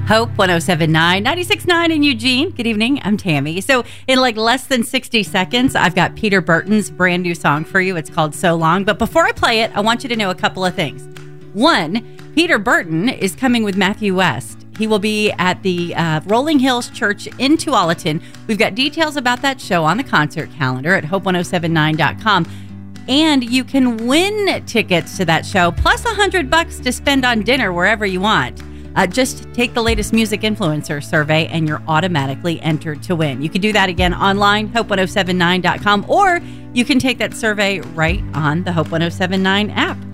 Hope 107.9, 96.9 in Eugene. Good evening. I'm Tammy. So in like less than 60 seconds, I've got Peter Burton's brand new song for you. It's called So Long. But before I play it, I want you to know a couple of things. One, Peter Burton is coming with Matthew West. He will be at the Rolling Hills Church in Tualatin. We've got details about that show on the concert calendar at hope1079.com. And you can win tickets to that show, plus $100 to spend on dinner wherever you want. Just take the latest music influencer survey and you're automatically entered to win. You can do that again online, hope1079.com, or you can take that survey right on the Hope 1079 app.